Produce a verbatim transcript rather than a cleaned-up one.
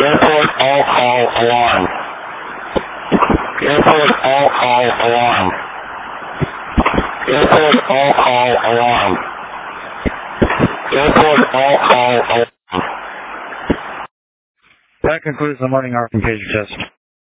Airport all call alarm. Airport all call alarm. Airport all call alarm. Airport all call alarm. That concludes the morning R from pager test.